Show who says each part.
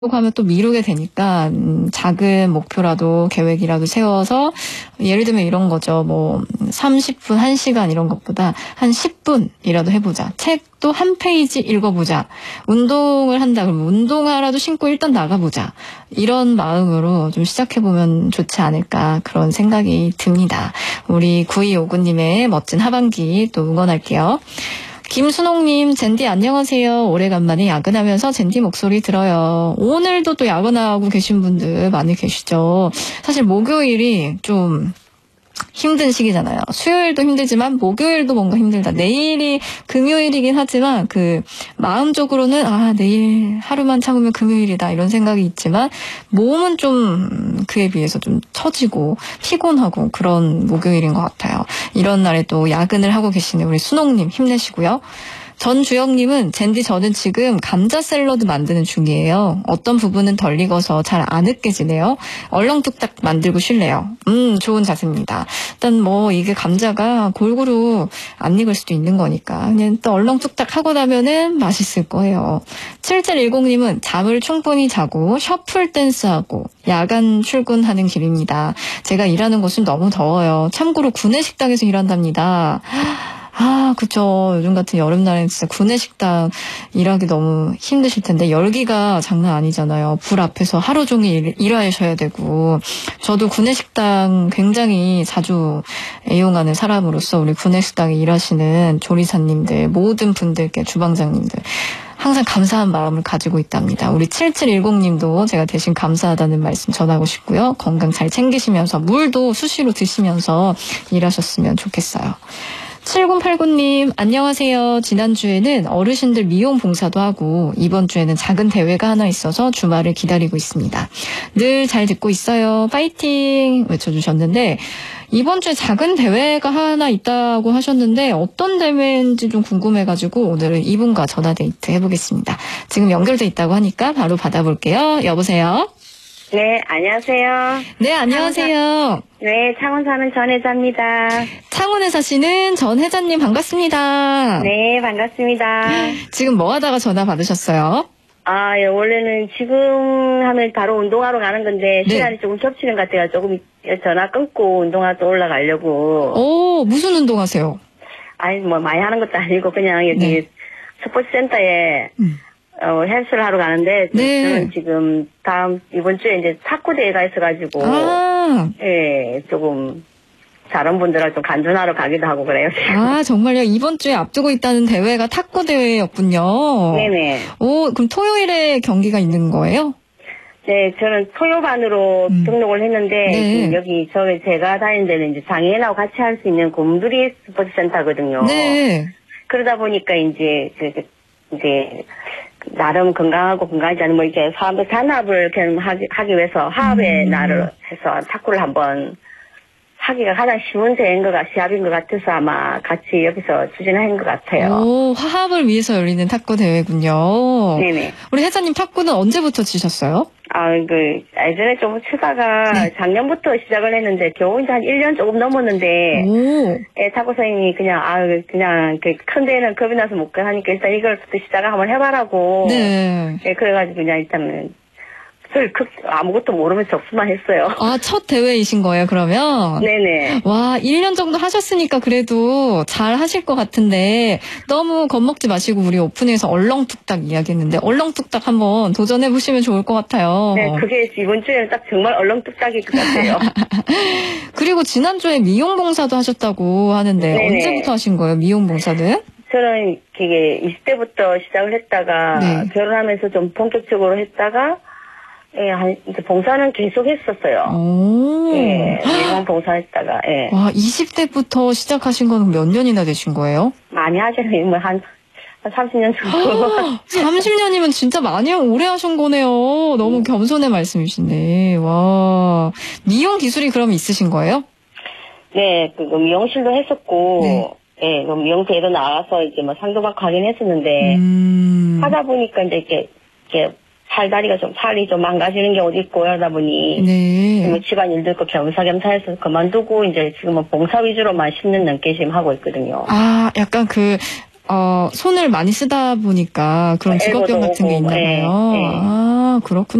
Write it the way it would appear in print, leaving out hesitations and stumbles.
Speaker 1: 하면 또 미루게 되니까 작은 목표라도 계획이라도 세워서 예를 들면 이런 거죠. 뭐 30분, 1시간 이런 것보다 한 10분이라도 해보자. 책도 한 페이지 읽어보자. 운동을 한다 그러면 운동화라도 신고 일단 나가보자. 이런 마음으로 좀 시작해보면 좋지 않을까 그런 생각이 듭니다. 우리 9259님의 멋진 하반기 또 응원할게요. 김순옥님, 젠디 안녕하세요. 오래간만에 야근하면서 젠디 목소리 들어요. 오늘도 또 야근하고 계신 분들 많이 계시죠. 사실 목요일이 좀 힘든 시기잖아요. 수요일도 힘들지만 목요일도 뭔가 힘들다. 내일이 금요일이긴 하지만 그 마음적으로는 내일 하루만 참으면 금요일이다 이런 생각이 있지만 몸은 좀 그에 비해서 좀 처지고 피곤하고 그런 목요일인 것 같아요. 이런 날에 또 야근을 하고 계시는 우리 순옥님 힘내시고요. 전주영님은 젠디 저는 지금 감자 샐러드 만드는 중이에요. 어떤 부분은 덜 익어서 잘 안 으깨지네요. 얼렁뚱딱 만들고 싶네요. 좋은 자세입니다. 일단 뭐 이게 감자가 골고루 안 익을 수도 있는 거니까 그냥 또 얼렁뚱딱 하고 나면은 맛있을 거예요. 7710님은 잠을 충분히 자고 셔플 댄스하고 야간 출근하는 길입니다. 제가 일하는 곳은 너무 더워요. 참고로 구내식당에서 일한답니다. 그쵸. 요즘 같은 여름날엔 진짜 구내식당 일하기 너무 힘드실 텐데 열기가 장난 아니잖아요. 불 앞에서 하루 종일 일하셔야 되고 저도 구내식당 굉장히 자주 애용하는 사람으로서 우리 구내식당에 일하시는 조리사님들 모든 분들께 주방장님들 항상 감사한 마음을 가지고 있답니다. 우리 7710님도 제가 대신 감사하다는 말씀 전하고 싶고요. 건강 잘 챙기시면서 물도 수시로 드시면서 일하셨으면 좋겠어요. 7089님 안녕하세요. 지난주에는 어르신들 미용 봉사도 하고 이번 주에는 작은 대회가 하나 있어서 주말을 기다리고 있습니다. 늘 잘 듣고 있어요. 파이팅 외쳐주셨는데 이번 주에 작은 대회가 하나 있다고 하셨는데 어떤 대회인지 좀 궁금해가지고 오늘은 이분과 전화데이트 해보겠습니다. 지금 연결돼 있다고 하니까 바로 받아볼게요. 여보세요?
Speaker 2: 네, 안녕하세요.
Speaker 1: 네, 안녕하세요.
Speaker 2: 네, 창원 사는 전혜자입니다.
Speaker 1: 창원에 사시는 전혜자님 반갑습니다.
Speaker 2: 네, 반갑습니다.
Speaker 1: 지금 뭐 하다가 전화 받으셨어요?
Speaker 2: 예, 원래는 지금 하면 바로 운동하러 가는 건데 시간이 조금 겹치는 것 같아요. 조금 전화 끊고 운동하러 또 올라가려고.
Speaker 1: 무슨 운동하세요?
Speaker 2: 뭐 많이 하는 것도 아니고 그냥 여기 스포츠센터에 헬스를 하러 가는데 저는 지금 이번 주에 이제 탁구 대회가 있어가지고 예, 조금 다른 분들하고 좀 간전하러 가기도 하고 그래요.
Speaker 1: 정말요? 이번 주에 앞두고 있다는 대회가 탁구 대회였군요.
Speaker 2: 네네.
Speaker 1: 그럼 토요일에 경기가 있는 거예요?
Speaker 2: 네, 저는 토요반으로 등록을 했는데 여기 제가 다니는 데는 이제 장애인하고 같이 할 수 있는 곰돌이 스포츠센터거든요.
Speaker 1: 네.
Speaker 2: 그러다 보니까 이제 나름 건강하고 건강하지 않은 이렇게 사람들 단합을 하기 위해서 화합의 날을 해서 탁구를 한번 하기가 가장 쉬운 시합인 것 같아서 아마 같이 여기서 추진한 것 같아요.
Speaker 1: 화합을 위해서 열리는 탁구 대회군요.
Speaker 2: 네네.
Speaker 1: 우리 혜자님 탁구는 언제부터 치셨어요?
Speaker 2: 예전에 좀 치다가 작년부터 시작을 했는데 겨우 이제 한 1년 조금 넘었는데 탁구 선생님이 그냥 큰 데는 겁이 나서 못 가 하니까 일단 이걸부터 시작을 한번 해봐라고. 그래가지고 그냥 일단은 아무것도 모르면서 접수만 했어요.
Speaker 1: 첫 대회이신 거예요, 그러면?
Speaker 2: 네네.
Speaker 1: 와, 1년 정도 하셨으니까 그래도 잘 하실 것 같은데, 너무 겁먹지 마시고 우리 오프닝에서 얼렁뚱딱 이야기했는데, 얼렁뚱딱 한번 도전해보시면 좋을 것 같아요.
Speaker 2: 네, 그게 이번 주에는 딱 정말 얼렁뚱딱일 것 같아요.
Speaker 1: 그리고 지난주에 미용봉사도 하셨다고 하는데,
Speaker 2: 네네.
Speaker 1: 언제부터 하신 거예요, 미용봉사는?
Speaker 2: 저는 그게 20대부터 시작을 했다가, 결혼하면서 좀 본격적으로 했다가, 이제 봉사는 계속 했었어요. 미용 봉사했다가,
Speaker 1: 와, 20대부터 시작하신 건 몇 년이나 되신 거예요?
Speaker 2: 많이 하잖아요. 한 30년 정도.
Speaker 1: 30년이면 진짜 많이 오래 하신 거네요. 너무 겸손의 말씀이신데. 와. 미용 기술이 그럼 있으신 거예요?
Speaker 2: 네, 미용실도 했었고, 미용대회도 나와서 이제 상도 받고 하긴 했었는데, 하다 보니까 이제 이렇게 살이 좀 망가지는 경우도 있고 하다 보니 집안 일도 있고 겸사겸사 해서 그만두고 이제 지금은 봉사 위주로만 10년 넘게 지금 하고 있거든요.
Speaker 1: 약간 손을 많이 쓰다 보니까 그런 직업병 같은 게 있나 봐요. 그렇군요.